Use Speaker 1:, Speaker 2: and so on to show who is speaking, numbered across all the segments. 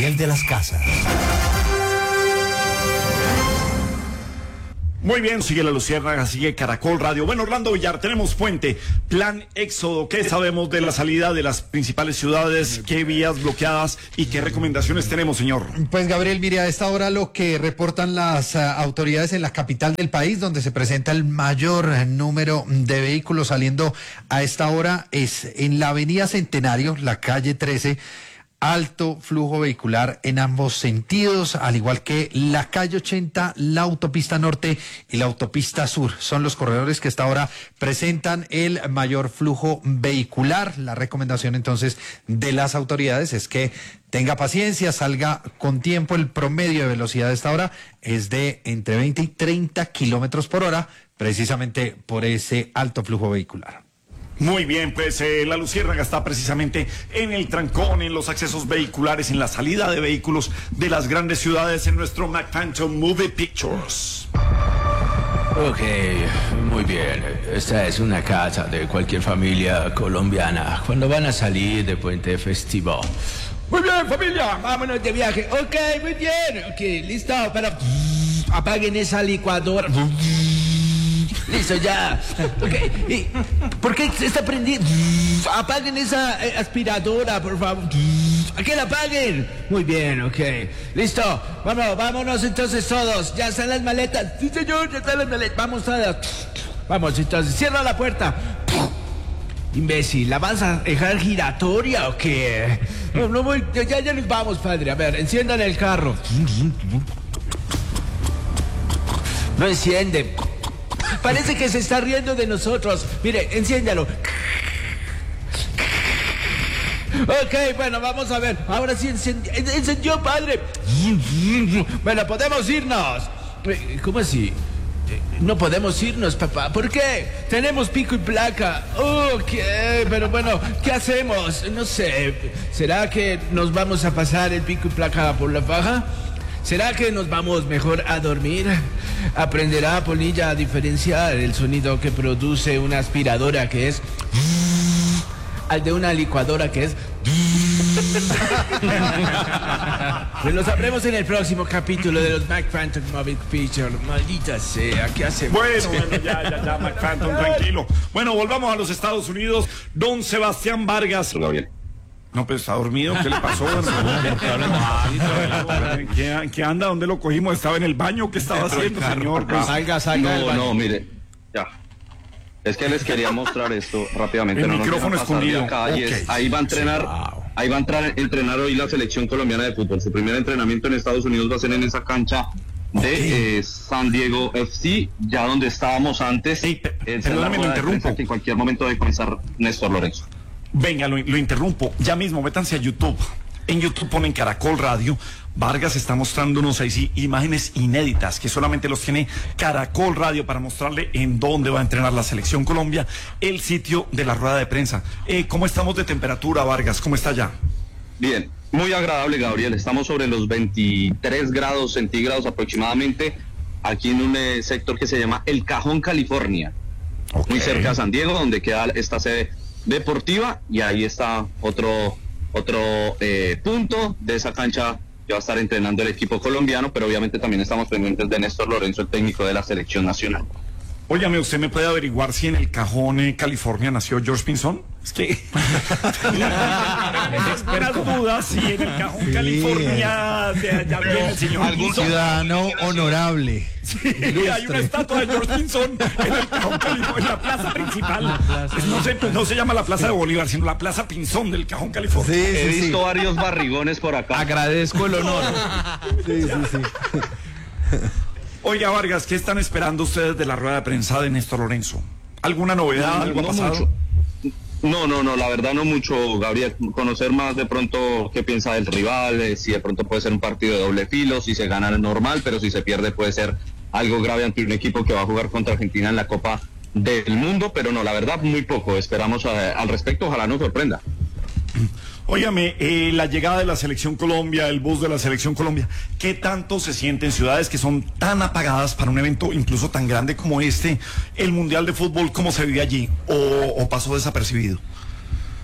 Speaker 1: Gabriel de las Casas.
Speaker 2: Muy bien, sigue La Luciérnaga, sigue Caracol Radio. Bueno, Orlando Villar, tenemos puente, plan éxodo. ¿Qué sabemos de la salida de las principales ciudades? ¿Qué vías bloqueadas? ¿Y qué recomendaciones tenemos, señor?
Speaker 3: Pues, Gabriel, mire, a esta hora lo que reportan las autoridades en la capital del país, donde se presenta el mayor número de vehículos saliendo a esta hora, es en la avenida Centenario, la calle 13, alto flujo vehicular en ambos sentidos, al igual que la calle 80, la autopista norte y la autopista sur. Son los corredores que hasta ahora presentan el mayor flujo vehicular. La recomendación entonces de las autoridades es que tenga paciencia, salga con tiempo. El promedio de velocidad de esta hora es de entre 20 y 30 kilómetros por hora, precisamente por ese alto flujo vehicular.
Speaker 2: Muy bien, pues La Luciérnaga está precisamente en el trancón, en los accesos vehiculares, en la salida de vehículos de las grandes ciudades en nuestro McPhantom Movie Pictures.
Speaker 4: Ok, muy bien. Esta es una casa de cualquier familia colombiana cuando van a salir de puente festivo. Muy bien, familia, vámonos de viaje. Ok, muy bien. Ok, listo, pero apaguen esa licuadora. Listo, ya. Okay. ¿Y por qué se está prendiendo? Apaguen esa aspiradora, por favor. ¿A qué la apaguen? Muy bien, ok. Listo. Vámonos entonces todos. ¿Ya están las maletas? Sí, señor, ya están las maletas. Vamos todas. Vamos entonces. Cierra la puerta. Imbécil, ¿la vas a dejar giratoria o qué? No voy. Ya nos vamos, padre. A ver, enciendan el carro. No enciende. Parece que se está riendo de nosotros. Mire, enciéndalo. Ok, bueno, vamos a ver. Ahora sí encendió, padre. Bueno, podemos irnos. ¿Cómo así? No podemos irnos, papá. ¿Por qué? Tenemos pico y placa. Ok, pero bueno, ¿qué hacemos? No sé. ¿Será que nos vamos a pasar el pico y placa por la faja? ¿Será que nos vamos mejor a dormir? ¿Aprenderá Polilla a diferenciar el sonido que produce una aspiradora que es al de una licuadora que es? Pues lo sabremos en el próximo capítulo de los McPhantom Movie Pictures. Maldita sea, ¿qué hacemos?
Speaker 2: Bueno, ya, McPhantom, tranquilo. Bueno, volvamos a los Estados Unidos. Don Sebastián Vargas.
Speaker 5: Gabriel.
Speaker 2: No, pues está dormido, ¿qué le pasó? ¿Qué anda? ¿Dónde lo cogimos? ¿Estaba en el baño? ¿Qué estaba haciendo, señor? Pues,
Speaker 3: salga del baño.
Speaker 5: No, mire, ya. Es que les quería mostrar esto rápidamente.
Speaker 2: El
Speaker 5: no
Speaker 2: micrófono escondido.
Speaker 5: Okay. Ahí va a entrar a entrenar hoy la selección colombiana de fútbol. Su primer entrenamiento en Estados Unidos va a ser en esa cancha de San Diego FC, ya donde estábamos antes.
Speaker 2: Perdóname, lo interrumpo.
Speaker 5: Que en cualquier momento debe comenzar Néstor Lorenzo.
Speaker 2: Venga, lo interrumpo. Ya mismo, métanse a YouTube. En YouTube ponen Caracol Radio. Vargas está mostrándonos ahí sí imágenes inéditas que solamente los tiene Caracol Radio para mostrarle en dónde va a entrenar la Selección Colombia, el sitio de la rueda de prensa. ¿Cómo estamos de temperatura, Vargas? ¿Cómo está allá?
Speaker 5: Bien, muy agradable, Gabriel. Estamos sobre los 23 grados centígrados aproximadamente, aquí en un sector que se llama El Cajón, California. Okay. Muy cerca de San Diego, donde queda esta sede deportiva, y ahí está otro punto de esa cancha que va a estar entrenando el equipo colombiano, pero obviamente también estamos pendientes de Néstor Lorenzo, el técnico de la selección nacional.
Speaker 2: Óyame, ¿usted me puede averiguar si en El Cajón, California, nació George Pinzón? Es que buenas dudas si en El Cajón, California, ya viene el señor
Speaker 3: algún ciudadano honorable.
Speaker 2: Sí, hay una estatua de George Pinzón en El Cajón, California, en la plaza principal. No se llama la Plaza de Bolívar, sino la Plaza Pinzón del Cajón, California.
Speaker 5: Sí, he visto varios barrigones por acá.
Speaker 3: Agradezco el honor. Sí.
Speaker 2: Oiga, Vargas, ¿qué están esperando ustedes de la rueda de prensa de Néstor Lorenzo? ¿Alguna novedad? ¿Algo ha pasado?
Speaker 5: No, la verdad no mucho, Gabriel. Conocer más de pronto qué piensa del rival, si de pronto puede ser un partido de doble filo, si se gana normal, pero si se pierde puede ser algo grave ante un equipo que va a jugar contra Argentina en la Copa del Mundo, pero no, la verdad muy poco. Esperamos al respecto, ojalá nos sorprenda.
Speaker 2: Óigame, la llegada de la Selección Colombia, el bus de la Selección Colombia, ¿qué tanto se siente en ciudades que son tan apagadas para un evento incluso tan grande como este, el Mundial de Fútbol? ¿Cómo se vive allí? ¿O pasó desapercibido?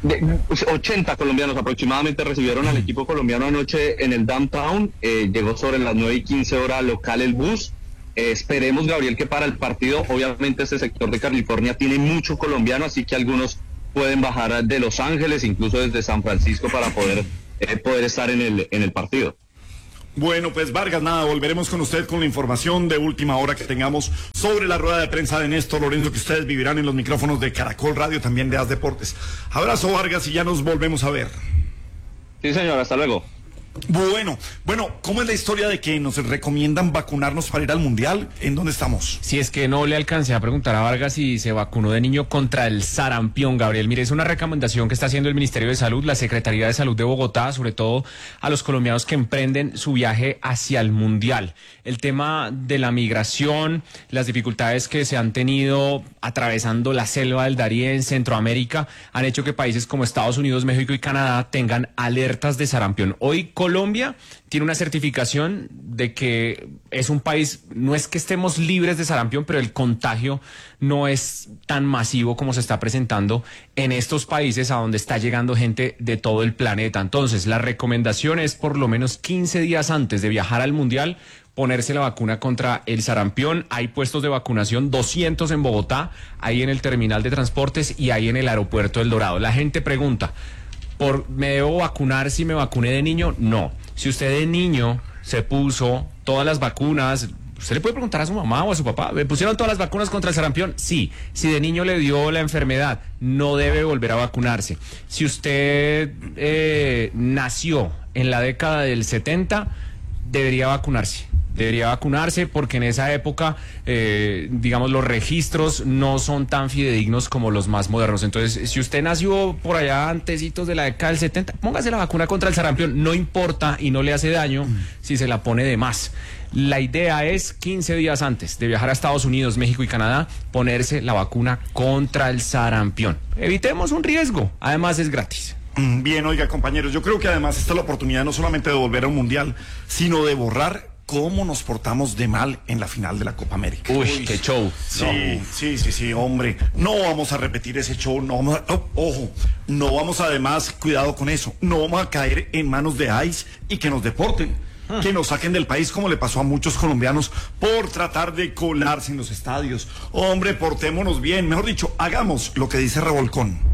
Speaker 5: 80 colombianos aproximadamente recibieron al equipo colombiano anoche en el downtown. Llegó sobre las 9:15 hora local el bus. Esperemos, Gabriel, que para el partido, obviamente este sector de California tiene mucho colombiano, así que algunos pueden bajar de Los Ángeles, incluso desde San Francisco, para poder estar en el partido.
Speaker 2: Bueno, pues Vargas, nada, volveremos con usted con la información de última hora que tengamos sobre la rueda de prensa de Néstor Lorenzo, que ustedes vivirán en los micrófonos de Caracol Radio, también de AS Deportes. Abrazo, Vargas, y ya nos volvemos a ver.
Speaker 5: Sí, señor, hasta luego.
Speaker 2: Bueno, ¿cómo es la historia de que nos recomiendan vacunarnos para ir al Mundial? ¿En dónde estamos?
Speaker 1: Si es que no le alcancé a preguntar a Vargas si se vacunó de niño contra el sarampión, Gabriel. Mire, es una recomendación que está haciendo el Ministerio de Salud, la Secretaría de Salud de Bogotá, sobre todo a los colombianos que emprenden su viaje hacia el Mundial. El tema de la migración, las dificultades que se han tenido atravesando la selva del Darién en Centroamérica, han hecho que países como Estados Unidos, México y Canadá tengan alertas de sarampión. Hoy Colombia tiene una certificación de que es un país, no es que estemos libres de sarampión, pero el contagio no es tan masivo como se está presentando en estos países a donde está llegando gente de todo el planeta. Entonces, la recomendación es por lo menos 15 días antes de viajar al Mundial, ponerse la vacuna contra el sarampión. Hay puestos de vacunación, 200 en Bogotá, ahí en el terminal de transportes y ahí en el aeropuerto El Dorado. La gente pregunta, ¿me debo vacunar si me vacuné de niño? No. Si usted de niño se puso todas las vacunas, usted le puede preguntar a su mamá o a su papá, ¿me pusieron todas las vacunas contra el sarampión? Sí. Si de niño le dio la enfermedad, no debe volver a vacunarse. Si usted nació en la década del 70, debería vacunarse. Debería vacunarse porque en esa época, digamos, los registros no son tan fidedignos como los más modernos. Entonces, si usted nació por allá antecitos de la década del 70, póngase la vacuna contra el sarampión. No importa y no le hace daño si se la pone de más. La idea es 15 días antes de viajar a Estados Unidos, México y Canadá, ponerse la vacuna contra el sarampión. Evitemos un riesgo. Además, es gratis.
Speaker 2: Bien, oiga, compañeros, yo creo que además esta es la oportunidad no solamente de volver a un Mundial, sino de borrar cómo nos portamos de mal en la final de la Copa América.
Speaker 1: Uy, qué show.
Speaker 2: Sí, hombre. No vamos a repetir ese show, ojo, no vamos además, cuidado con eso, no vamos a caer en manos de ICE y que nos deporten, que nos saquen del país como le pasó a muchos colombianos por tratar de colarse en los estadios. Hombre, portémonos bien, mejor dicho, hagamos lo que dice Revolcón.